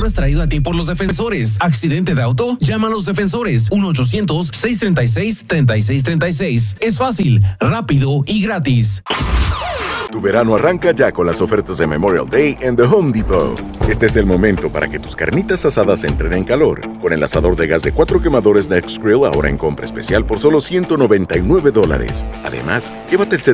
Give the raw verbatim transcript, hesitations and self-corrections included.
ahora es traído a ti por los defensores. ¿Accidente de auto? Llama a los defensores. uno ochocientos, seiscientos treinta y seis, treinta y seis treinta y seis. Es fácil, rápido y gratis. Tu verano arranca ya con las ofertas de Memorial Day en The Home Depot. Este es el momento para que tus carnitas asadas entren en calor. Con el asador de gas de cuatro quemadores Next Grill ahora en compra especial por solo ciento noventa y nueve dólares. Además, llévate el set